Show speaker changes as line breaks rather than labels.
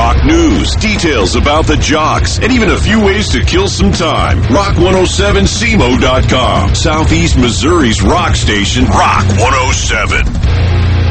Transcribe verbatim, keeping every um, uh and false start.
Rock news, details about the jocks, and even a few ways to kill some time. Rock one oh seven C M O dot com. Southeast Missouri's rock station, Rock one oh seven.